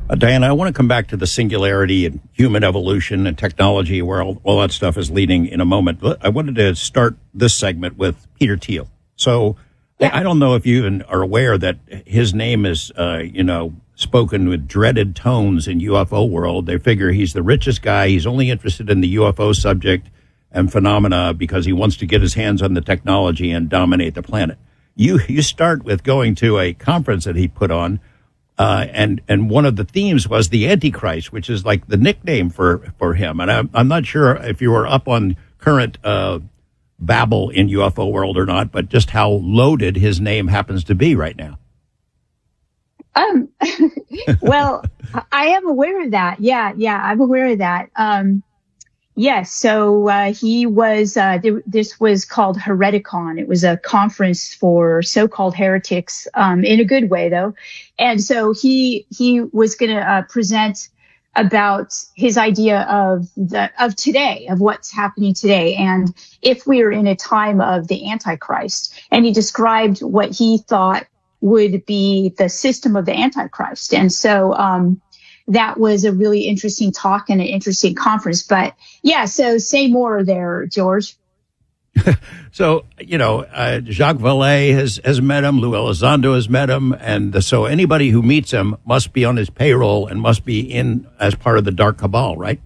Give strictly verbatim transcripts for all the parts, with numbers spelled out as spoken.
Uh, Diana, I want to come back to the singularity and human evolution and technology, where all, all that stuff is leading in a moment. But I wanted to start this segment with Peter Thiel. So yeah. I, I don't know if you even are aware that his name is, uh, you know, spoken with dreaded tones in U F O world. They figure he's the richest guy. He's only interested in the U F O subject and phenomena because he wants to get his hands on the technology and dominate the planet. You you start with going to a conference that he put on. Uh, and, and one of the themes was the Antichrist, which is like the nickname for, for him. And I'm, I'm not sure if you were up on current, uh, babble in U F O world or not, but just how loaded his name happens to be right now. Um, well, I am aware of that. Yeah. Yeah. I'm aware of that. Um, yes. So, uh, he was, uh, th- this was called Hereticon. It was a conference for so-called heretics, um, in a good way though. And so he, he was going to, uh, present about his idea of the, of today, of what's happening today. And if we are in a time of the Antichrist, and he described what he thought would be the system of the Antichrist. And so, um, that was a really interesting talk and an interesting conference. But yeah, so say more there, George. So, you know, uh, Jacques Vallée has, has met him. Lou Elizondo has met him. And the, so anybody who meets him must be on his payroll and must be in as part of the dark cabal, right?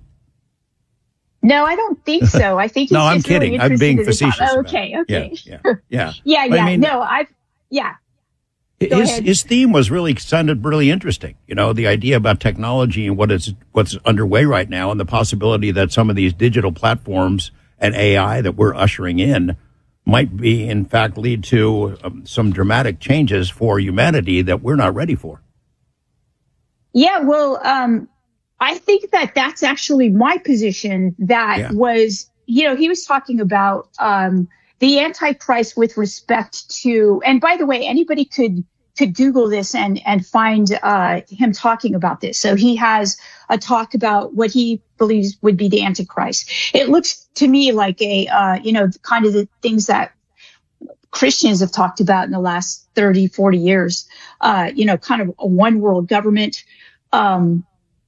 No, I don't think so. I think he's no, I'm just kidding. Really I'm being facetious. Oh, okay, okay. Yeah, yeah, yeah. yeah, yeah. I mean, no, I've, yeah. His, his theme was really sounded really interesting. You know, the idea about technology and what is what's underway right now, and the possibility that some of these digital platforms and A I that we're ushering in might be, in fact, lead to um, some dramatic changes for humanity that we're not ready for. Yeah, well, um, I think that that's actually my position. That yeah. was, you know, he was talking about um, the Antichrist with respect to, and by the way, anybody could. could Google this and, and find, uh, him talking about this. So he has a talk about what he believes would be the Antichrist. It looks to me like a, uh, you know, kind of the things that Christians have talked about in the last thirty, forty years, uh, you know, kind of a one world government, um,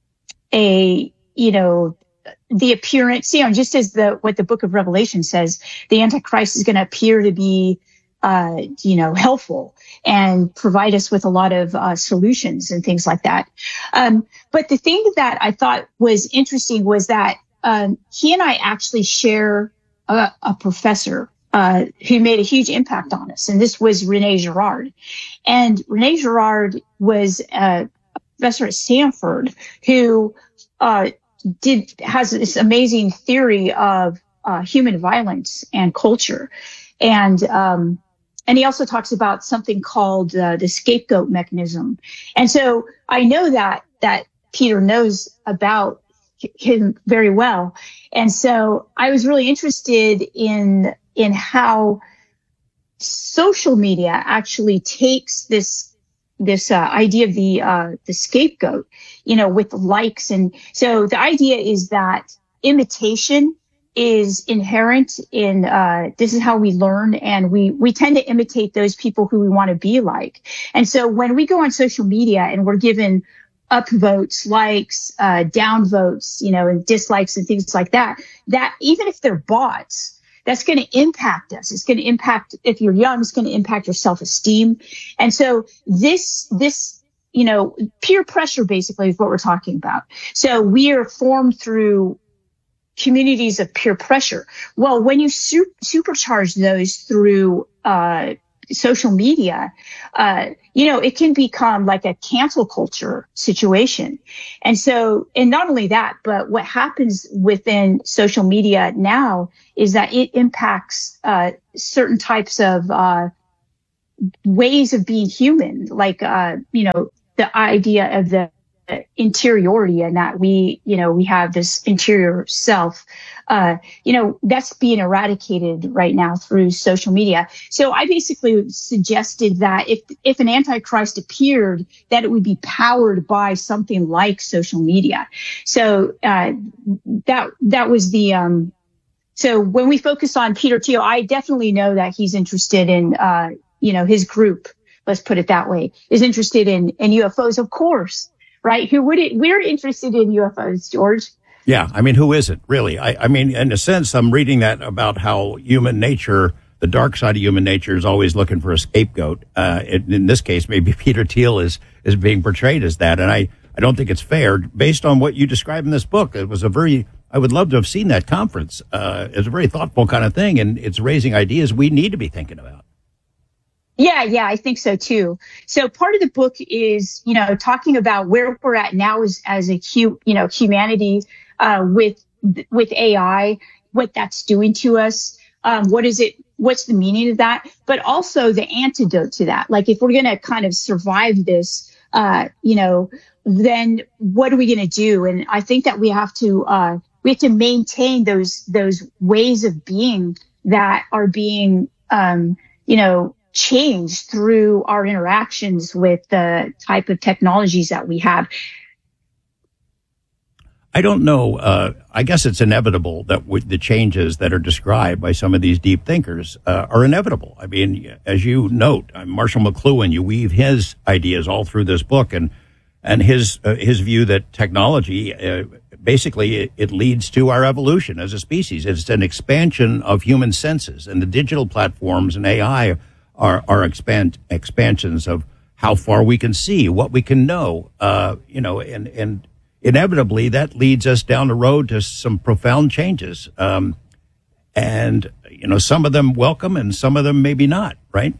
a, you know, the appearance, you know, just as the, what the book of Revelation says, the Antichrist is going to appear to be, uh, you know, helpful and provide us with a lot of uh, solutions and things like that. Um, but the thing that I thought was interesting was that um, he and I actually share a, a professor uh, who made a huge impact on us, and this was Rene Girard. And Rene Girard was a professor at Stanford who uh, did has this amazing theory of uh, human violence and culture, and um, And he also talks about something called uh, the scapegoat mechanism. And so I know that, that Peter knows about him very well. And so I was really interested in, in how social media actually takes this, this, uh, idea of the, uh, the scapegoat, you know, with likes. And so the idea is that imitation is inherent in, uh, this is how we learn, and we, we tend to imitate those people who we want to be like. And so when we go on social media and we're given upvotes, likes, uh, downvotes, you know, and dislikes and things like that, that even if they're bots, that's going to impact us. It's going to impact, if you're young, it's going to impact your self-esteem. And so this, this, you know, peer pressure basically is what we're talking about. So we are formed through communities of peer pressure. Well, when you su- supercharge those through uh social media, uh, you know, it can become like a cancel culture situation. And so, and not only that, but what happens within social media now is that it impacts uh certain types of uh ways of being human, like uh, you know, the idea of the interiority, and that we, you know, we have this interior self, uh, you know, that's being eradicated right now through social media. So I basically suggested that if, if an Antichrist appeared, that it would be powered by something like social media. So, uh, that, that was the, um, so when we focus on Peter Thiel, I definitely know that he's interested in, uh, you know, his group, let's put it that way, is interested in, in U F Os, of course. right? Who wouldn't? We're interested in U F Os, George. Yeah, I mean, who isn't really? I, I mean, in a sense, I'm reading that about how human nature, the dark side of human nature, is always looking for a scapegoat. Uh, in, in this case, maybe Peter Thiel is is being portrayed as that, and I, I don't think it's fair. Based on what you describe in this book, it was a very, I would love to have seen that conference. Uh, it's a very thoughtful kind of thing, and it's raising ideas we need to be thinking about. Yeah, yeah, I think so too. So part of the book is, you know, talking about where we're at now as as a hu- you know humanity uh, with with A I, what that's doing to us. Um, what is it? What's the meaning of that? But also the antidote to that. Like if we're going to kind of survive this, uh, you know, then what are we going to do? And I think that we have to uh, we have to maintain those those ways of being that are being, um, you know. changed through our interactions with the type of technologies that we have. I don't know. Uh, I guess it's inevitable that with the changes that are described by some of these deep thinkers uh, are inevitable. I mean, as you note, uh, Marshall McLuhan, you weave his ideas all through this book, and and his uh, his view that technology uh, basically it, it leads to our evolution as a species. It's an expansion of human senses, and the digital platforms and A I are are expand expansions of how far we can see, what we can know, uh, you know, and and inevitably that leads us down the road to some profound changes, um, and you know, some of them welcome and some of them maybe not, right?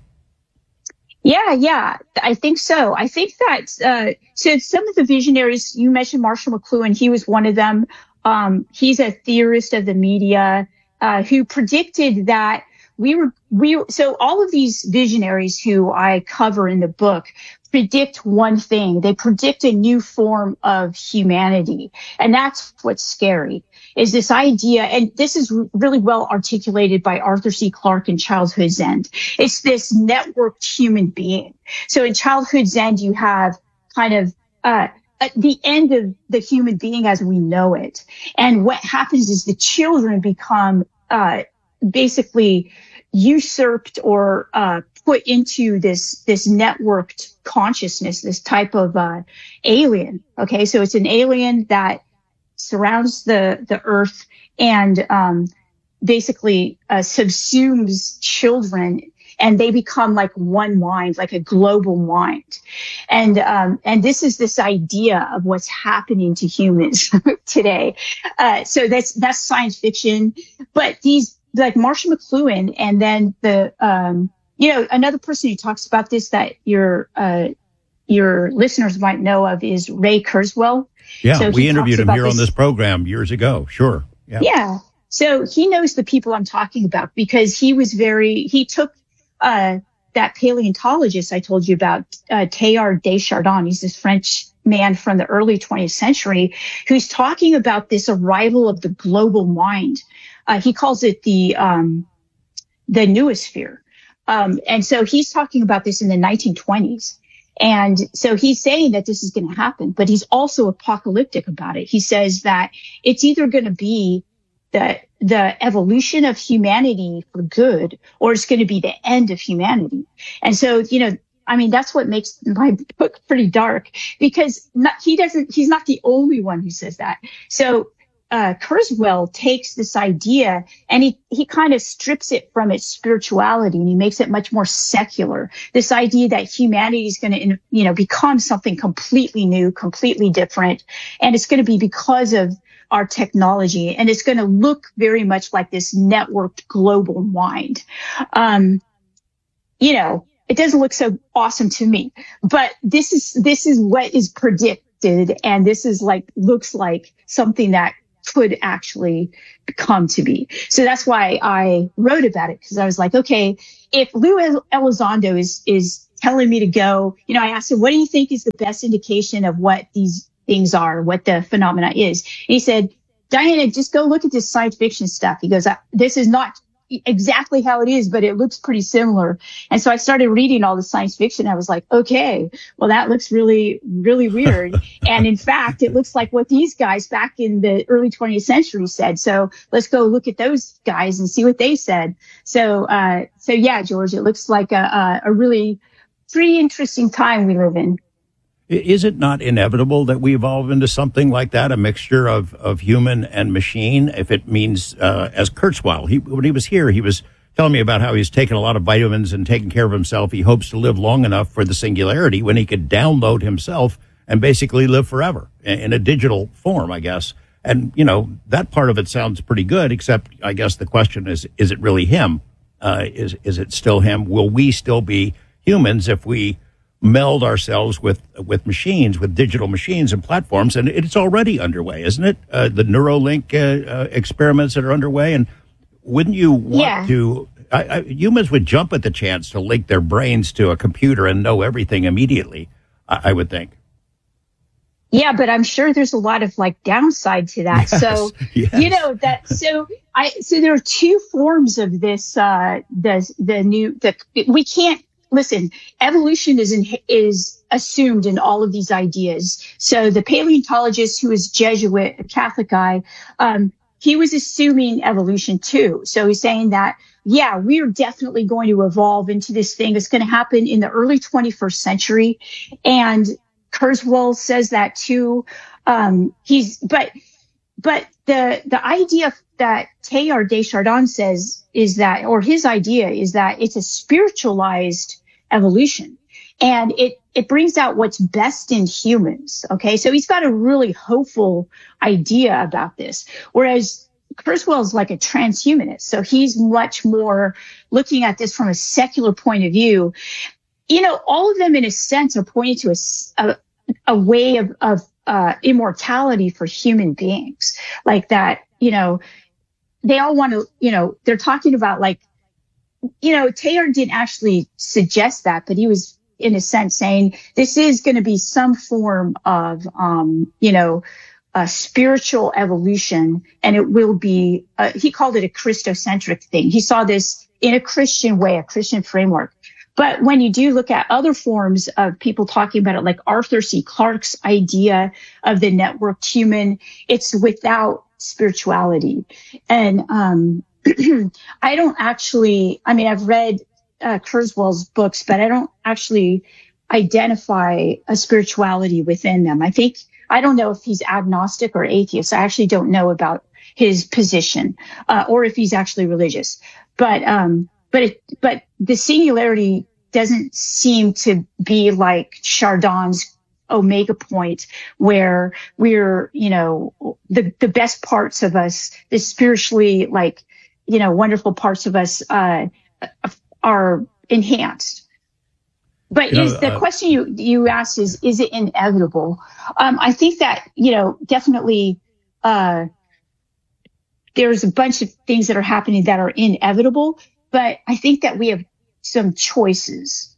Yeah, yeah, I think so. I think that uh, so some of the visionaries you mentioned, Marshall McLuhan, he was one of them. Um, he's a theorist of the media uh, who predicted that. We were, we, so all of these visionaries who I cover in the book predict one thing. They predict a new form of humanity. And that's what's scary, is this idea. And this is really well articulated by Arthur C. Clarke in Childhood's End. It's this networked human being. So in Childhood's End, you have kind of, uh, at the end of the human being as we know it. And what happens is the children become, uh, basically usurped or uh, put into this this networked consciousness, this type of uh, alien. Okay, so it's an alien that surrounds the the earth and um, basically uh, subsumes children, and they become like one mind, like a global mind. And um, and this is this idea of what's happening to humans today. Uh, so that's that's science fiction, but these. Like Marshall McLuhan, and then the, um, you know, another person who talks about this that your, uh, your listeners might know of is Ray Kurzweil. Yeah, so we interviewed him here this. on this program years ago. Sure. Yeah. yeah. So he knows the people I'm talking about because he was very, he took, uh, that paleontologist I told you about, uh, Teilhard de Chardin. He's this French man from the early twentieth century who's talking about this arrival of the global mind. Uh, he calls it the um, the noosphere. Um, and so he's talking about this in the nineteen twenties. And so he's saying that this is going to happen, but he's also apocalyptic about it. He says that it's either going to be the the evolution of humanity for good, or it's going to be the end of humanity. And so, you know, I mean, that's what makes my book pretty dark, because not, he doesn't, he's not the only one who says that. So Uh, Kurzweil takes this idea and he, he kind of strips it from its spirituality, and he makes it much more secular. This idea that humanity is going to, you know, become something completely new, completely different. And it's going to be because of our technology, and it's going to look very much like this networked global mind. Um, you know, it doesn't look so awesome to me, but this is, this is what is predicted. And this is like, looks like something that could actually come to be. So that's why I wrote about it, because I was like, okay, if Lou Elizondo is is telling me to go, you know, I asked him, what do you think is the best indication of what these things are, what the phenomena is? And he said, Diana, just go look at this science fiction stuff. He goes, this is not exactly how it is, but it looks pretty similar. And so I started reading all the science fiction. I was like, okay, well, that looks really, really weird. And in fact, it looks like what these guys back in the early twentieth century said. So let's go look at those guys and see what they said. So, uh, so yeah, George, it looks like a, a, a really pretty interesting time we live in. Is it not inevitable that we evolve into something like that, a mixture of, of human and machine? If it means, uh, as Kurzweil, he, when he was here, he was telling me about how he's taken a lot of vitamins and taking care of himself. He hopes to live long enough for the singularity when he could download himself and basically live forever in a digital form, I guess. And, you know, that part of it sounds pretty good, except I guess the question is, is it really him? Uh, is, is it still him? Will we still be humans if we meld ourselves with with machines, with digital machines and platforms? And it's already underway, isn't it? Uh, the Neuralink uh, uh, experiments that are underway. And wouldn't you want yeah. to, I, I, humans would jump at the chance to link their brains to a computer and know everything immediately, I, I would think. Yeah, but I'm sure there's a lot of like downside to that. Yes, so, yes. you know, that, so I, so there are two forms of this, uh, the, the new, the, we can't, listen, evolution is in, is assumed in all of these ideas. So the paleontologist who is Jesuit, a Catholic guy, um, he was assuming evolution too. So he's saying that, yeah, we are definitely going to evolve into this thing. It's going to happen in the early twenty-first century. And Kurzweil says that too. Um, he's, but, but the, the idea that Teilhard de Chardin says is that, or his idea is that it's a spiritualized evolution, and it, it brings out what's best in humans. Okay. So he's got a really hopeful idea about this. Whereas Kurzweil is like a transhumanist. So he's much more looking at this from a secular point of view. You know, all of them in a sense are pointing to a, a, a way of, of, uh, immortality for human beings, like that, you know, they all want to, you know, they're talking about like, you know, Teilhard didn't actually suggest that, but he was in a sense saying this is going to be some form of, um, you know, a spiritual evolution, and it will be, uh, he called it a Christocentric thing. He saw this in a Christian way, a Christian framework. But when you do look at other forms of people talking about it, like Arthur C. Clarke's idea of the networked human, it's without spirituality. And um I don't actually, I mean, I've read uh, Kurzweil's books, but I don't actually identify a spirituality within them. I think, I don't know if he's agnostic or atheist. I actually don't know about his position, uh, or if he's actually religious. But, um, but, it, but the singularity doesn't seem to be like Chardin's omega point, where we're, you know, the, the best parts of us, the spiritually, like, you know, wonderful parts of us, uh, are enhanced. But you know, is the uh, question you, you asked is, is it inevitable? Um, I think that, you know, definitely, uh, there's a bunch of things that are happening that are inevitable, but I think that we have some choices.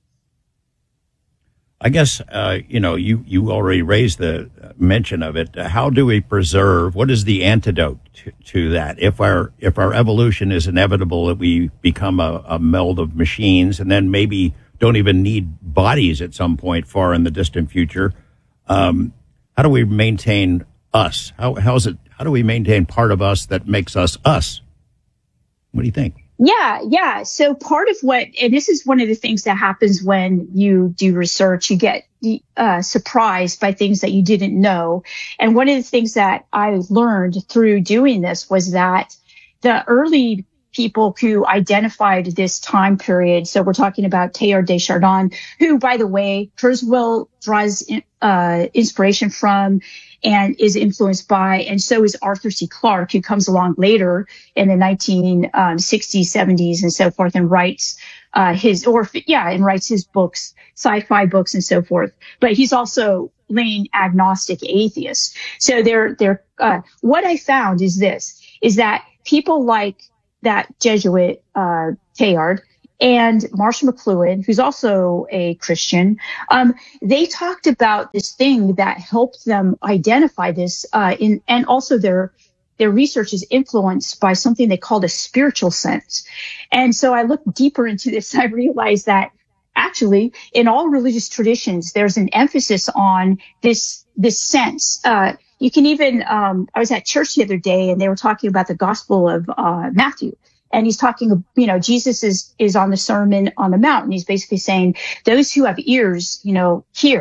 I guess, uh, you know, you, you already raised the mention of it. How do we preserve, what is the antidote to, to that? If our, if our evolution is inevitable, that we become a, a meld of machines and then maybe don't even need bodies at some point far in the distant future. Um, how do we maintain us? How, how's it, how do we maintain part of us that makes us us? What do you think? Yeah, yeah. So part of what, and this is one of the things that happens when you do research, you get uh, surprised by things that you didn't know. And one of the things that I learned through doing this was that the early people who identified this time period, so we're talking about Teilhard de Chardin, who, by the way, Kurzweil draws uh, inspiration from and is influenced by, and so is Arthur C. Clarke, who comes along later in the nineteen sixties, seventies, and so forth, and writes uh, his, or yeah, and writes his books, sci-fi books, and so forth. But he's also laying agnostic atheist. So they're, they're, uh, what I found is this, is that people like that Jesuit uh, Teilhard and Marshall McLuhan, who's also a Christian, um, they talked about this thing that helped them identify this, uh, in, and also their, their research is influenced by something they called a spiritual sense. And so I looked deeper into this. I realized that actually in all religious traditions, there's an emphasis on this, this sense. Uh, you can even, um, I was at church the other day and they were talking about the Gospel of, uh, Matthew. And he's talking, you know, Jesus is, is on the Sermon on the Mount. And he's basically saying those who have ears, you know, hear.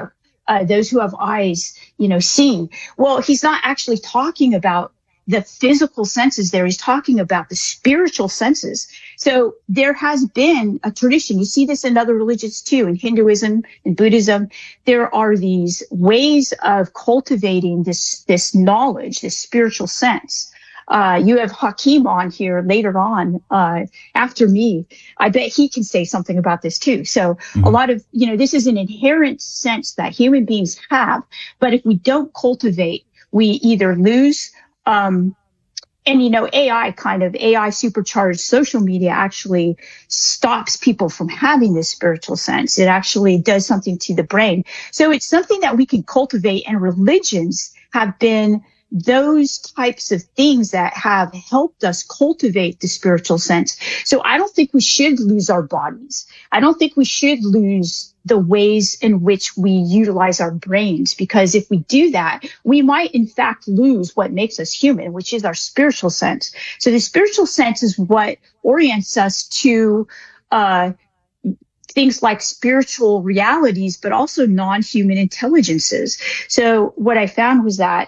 uh, those who have eyes, you know, see. Well, he's not actually talking about the physical senses there. He's talking about the spiritual senses. So there has been a tradition. You see this in other religions too, in Hinduism and Buddhism. There are these ways of cultivating this, this knowledge, this spiritual sense. Uh, you have Hakeem on here later on, uh, after me. I bet he can say something about this too. So mm-hmm. a lot of, you know, this is an inherent sense that human beings have, but if we don't cultivate, we either lose, um, and, you know, A I kind of A I supercharged social media actually stops people from having this spiritual sense. It actually does something to the brain. So it's something that we can cultivate, and religions have been those types of things that have helped us cultivate the spiritual sense. So I don't think we should lose our bodies. I don't think we should lose the ways in which we utilize our brains, because if we do that, we might in fact lose what makes us human, which is our spiritual sense. So the spiritual sense is what orients us to uh things like spiritual realities, but also non-human intelligences. So what I found was that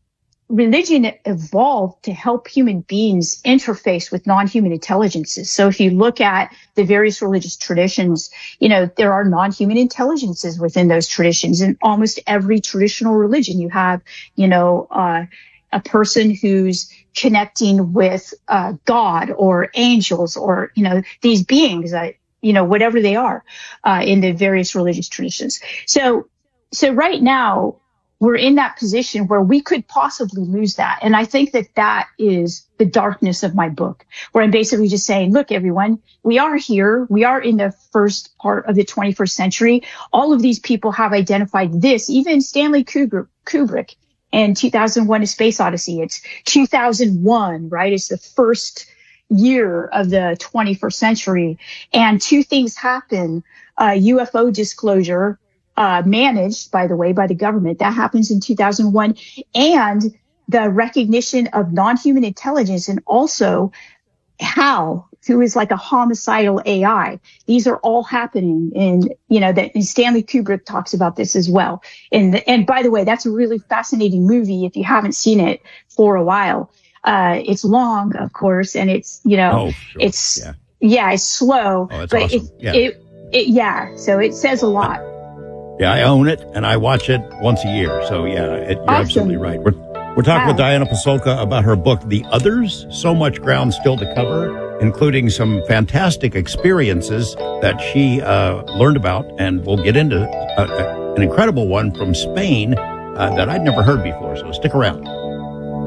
religion evolved to help human beings interface with non-human intelligences. So if you look at the various religious traditions, you know, there are non-human intelligences within those traditions. In almost every traditional religion, you have, you know, uh, a person who's connecting with uh, God or angels or, you know, these beings that, you know, whatever they are uh, in the various religious traditions. So, so right now, we're in that position where we could possibly lose that. And I think that that is the darkness of my book, where I'm basically just saying, look, everyone, we are here. We are in the first part of the twenty-first century. All of these people have identified this, even Stanley Kubrick in two thousand one, A Space Odyssey. It's two thousand one, right? It's the first year of the twenty-first century. And two things happen, uh, U F O disclosure, Uh, managed, by the way, by the government. That happens in two thousand one. And the recognition of non-human intelligence, and also HAL, who is like a homicidal A I. These are all happening in, you know, that Stanley Kubrick talks about this as well. And, and by the way, that's a really fascinating movie if you haven't seen it for a while. Uh, it's long, of course, and it's, you know, oh, sure. it's, yeah. yeah, it's slow, oh, that's but awesome. it, yeah. it, it, yeah, so it says a lot. Yeah, I own it, and I watch it once a year. So, yeah, it, you're awesome. absolutely right. We're, we're talking wow. with Diana Pasulka about her book, The Others. So much ground still to cover, including some fantastic experiences that she uh, learned about. And we'll get into uh, an incredible one from Spain uh, that I'd never heard before. So stick around.